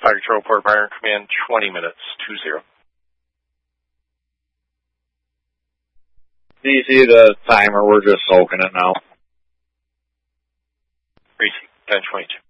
Tiger Control Report, Byron Command, 20 minutes, 20. DC the timer, we're just soaking it now. 3, 10, 22.